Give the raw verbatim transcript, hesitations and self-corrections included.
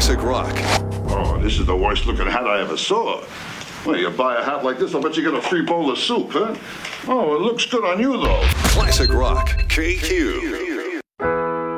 Classic rock. Oh, this is the worst looking hat I ever saw. Well, you buy a hat like this, I'll bet you get a free bowl of soup, huh? Oh, it looks good on you, though. Classic rock. K Q.